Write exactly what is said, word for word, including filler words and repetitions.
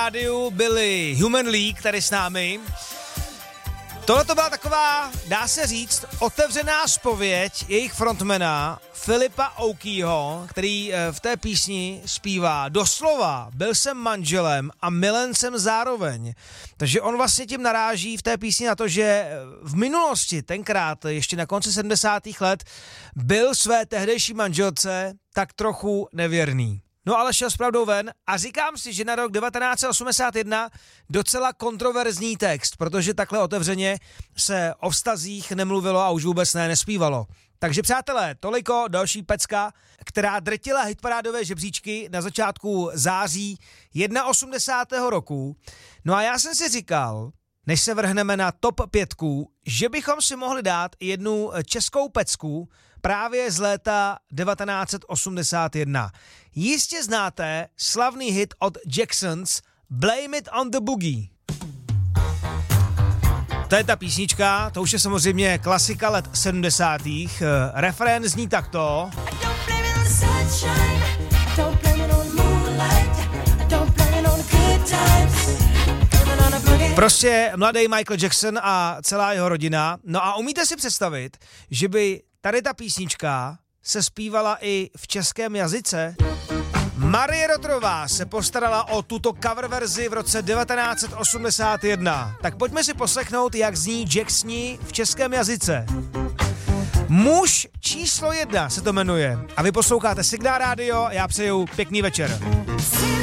Rádiu byli Human League tady s námi. Tohle to byla taková, dá se říct, otevřená zpověď jejich frontmana Filipa Oakeyho, který v té písni zpívá doslova: byl jsem manželem a milencem zároveň. Takže on vlastně tím naráží v té písni na to, že v minulosti, tenkrát ještě na konci sedmdesátých let, byl své tehdejší manželce tak trochu nevěrný. No ale šel s pravdou ven a říkám si, že na rok devatenáct set osmdesát jedna docela kontroverzní text, protože takhle otevřeně se o vztazích nemluvilo a už vůbec ne, nespívalo. Takže přátelé, toliko další pecka, která drtila hitparádové žebříčky na začátku září osmdesátého prvního roku. No a já jsem si říkal, než se vrhneme na top pětku, že bychom si mohli dát jednu českou pecku právě z léta devatenáct set osmdesát jedna. Jistě znáte slavný hit od Jacksons Blame It on the Boogie. To je ta písnička, to už je samozřejmě klasika let sedmdesátých. Refrén zní takto. Prostě mladý Michael Jackson a celá jeho rodina. No a umíte si představit, že by tady ta písnička se zpívala i v českém jazyce? Marie Rotrová se postarala o tuto cover verzi v roce devatenáct set osmdesát jedna. Tak pojďme si poslechnout, jak zní Jacksoni v českém jazyce. Muž číslo jedna se to jmenuje. A vy posloucháte Signál Radio, já přeju pěkný večer.